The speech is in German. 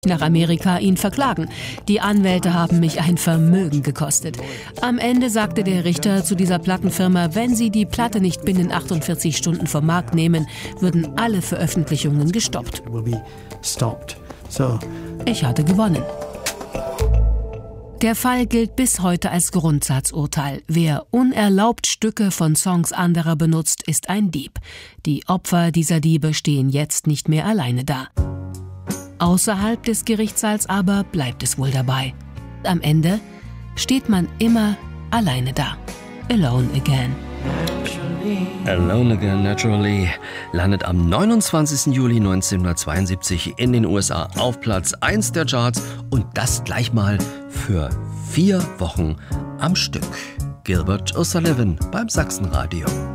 nach Amerika ihn verklagen. Die Anwälte haben mich ein Vermögen gekostet. Am Ende sagte der Richter zu dieser Plattenfirma, wenn sie die Platte nicht binnen 48 Stunden vom Markt nehmen, würden alle Veröffentlichungen gestoppt. Ich hatte gewonnen. Der Fall gilt bis heute als Grundsatzurteil. Wer unerlaubt Stücke von Songs anderer benutzt, ist ein Dieb. Die Opfer dieser Diebe stehen jetzt nicht mehr alleine da. Außerhalb des Gerichtssaals aber bleibt es wohl dabei. Am Ende steht man immer alleine da. Alone Again. Alone Again Naturally landet am 29. Juli 1972 in den USA auf Platz 1 der Charts und das gleich mal für 4 Wochen am Stück. Gilbert O'Sullivan beim Sachsenradio.